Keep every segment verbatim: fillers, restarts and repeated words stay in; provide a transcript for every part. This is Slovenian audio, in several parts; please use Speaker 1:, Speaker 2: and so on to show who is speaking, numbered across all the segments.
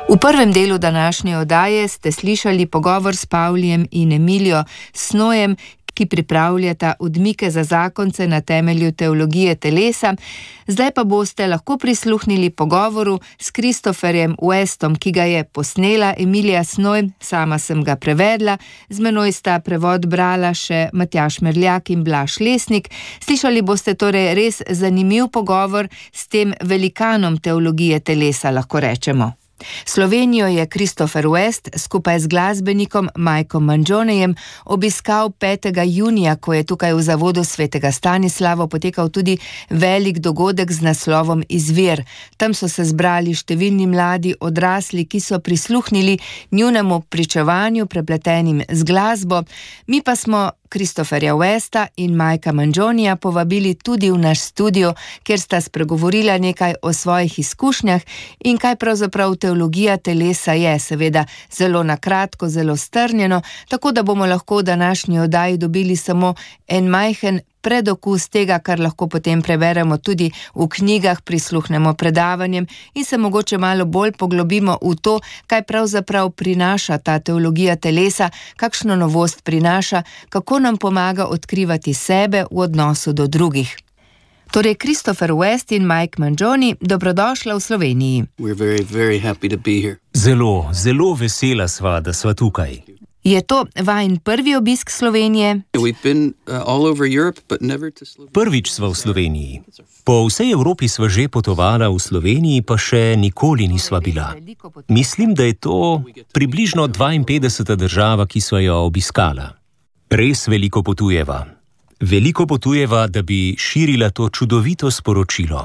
Speaker 1: V prvem delu današnje oddaje ste slišali pogovor s Pavlijem in Emilijo Snojem, ki pripravljata odmike za zakonce na temelju teologije telesa. Zdaj pa boste lahko prisluhnili pogovoru s Christopherjem Westom, ki ga je posnela Emilija Snoj, sama sem ga prevedla, z menoj sta prevod brala še Matjaž Merljak in Blaž Lesnik. Slišali boste torej res zanimiv pogovor s tem velikanom teologije telesa, lahko rečemo. Slovenijo je Christopher West skupaj z glasbenikom Mikeom Mangionejem obiskal petega junija, ko je tukaj v zavodu svetega Stanislava potekal tudi velik dogodek z naslovom Izvir. Tam so se zbrali številni mladi odrasli, ki so prisluhnili njunemu pričevanju, prepletenim z glasbo. Mi pa smo Christopherja Westa in Mikea Mangioneja povabili tudi v naš studio, kjer sta spregovorila nekaj o svojih izkušnjah in kaj pravzaprav teologija telesa je, seveda zelo nakratko, zelo strnjeno, tako da bomo lahko v današnji oddaji dobili samo en majhen predokus tega, kar lahko potem preberemo tudi v knjigah, prisluhnemo predavanjem in se mogoče malo bolj poglobimo v to, kaj pravzaprav prinaša ta teologija telesa, kakšno novost prinaša, kako nam pomaga odkrivati sebe v odnosu do drugih. Torej, Christopher West in Mike Mangione, dobrodošla v Sloveniji.
Speaker 2: Very, very happy to be here.
Speaker 3: Zelo, zelo vesela sva, da sva tukaj.
Speaker 1: Je to vajin prvi obisk Slovenije?
Speaker 2: Been, uh, Europe,
Speaker 3: Prvič sva v Sloveniji. Po vsej Evropi sva že potovala, v Sloveniji pa še nikoli nisva bila. Mislim, da je to približno dvainpetdeseta država, ki sva jo obiskala. Res veliko potujeva. Veliko potujeva, da bi širila to čudovito sporočilo.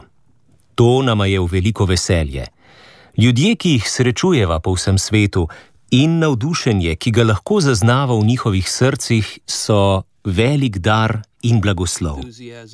Speaker 3: To nama je v veliko veselje. Ljudje, ki jih srečujeva po vsem svetu, in navdušenje, ki ga lahko zaznava v njihovih srcih, so velik dar in blagoslov.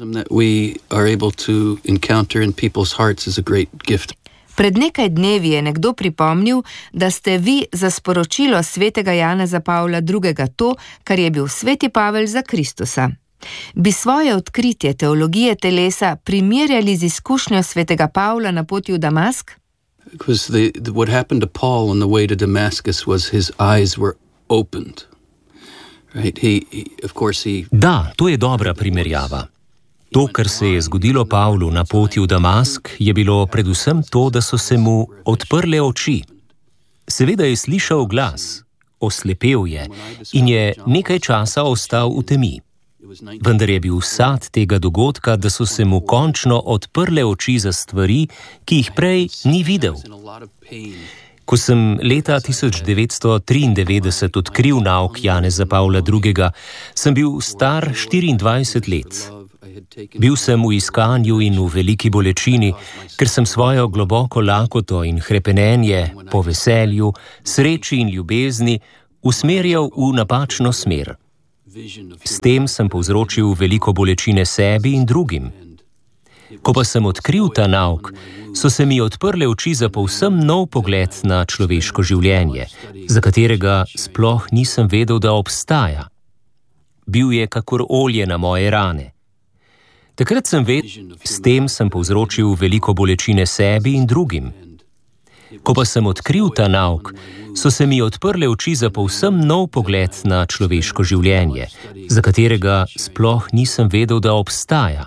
Speaker 1: Pred nekaj dnevi je nekdo pripomnil, da ste vi za sporočilo svetega Janeza Pavla drugega to, kar je bil sveti Pavel za Kristusa. Bi svoje odkritje teologije telesa primerjali z izkušnjo svetega Pavla na poti v Damask?
Speaker 2: Because the, the, what happened to Paul on the way to Damascus was his eyes were opened. Right? He, he, of course he...
Speaker 3: Da, to je dobra primerjava. To, kar se je zgodilo Pavlu na poti v Damask, je bilo predvsem to, da so se mu odprle oči. Seveda je slišal glas, oslepel je in je nekaj časa ostal v temi. Vendar je bil sad tega dogodka, da so se mu končno odprle oči za stvari, ki jih prej ni videl. Ko sem leta tisoč devetsto triindevetdeset odkril nauk Janeza Pavla drugega, sem bil star štiriindvajset let. Bil sem v iskanju in v veliki bolečini, ker sem svojo globoko lakoto in hrepenenje po veselju, sreči in ljubezni usmerjal v napačno smer. S tem sem povzročil veliko bolečine sebi in drugim. Ko pa sem odkril ta nauk, so se mi odprle oči za povsem nov pogled na človeško življenje, za katerega sploh nisem vedel, da obstaja. Bil je kakor olje na moje rane. Takrat sem vedel, s tem sem povzročil veliko bolečine sebi in drugim. Ko pa sem odkril ta nauk, so se mi odprle oči za povsem nov pogled na človeško življenje, za katerega sploh nisem vedel, da obstaja.